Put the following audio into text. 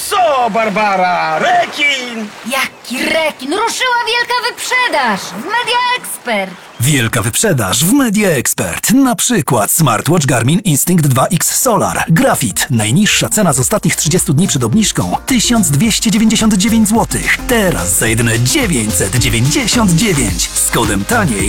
Co, Barbara? Rekin! Jaki rekin! Ruszyła wielka wyprzedaż w Media Expert. Wielka wyprzedaż w Media Expert. Na przykład smartwatch Garmin Instinct 2X Solar. Grafit. Najniższa cena z ostatnich 30 dni przed obniżką 1299 zł. Teraz za jedyne 999. Z kodem taniej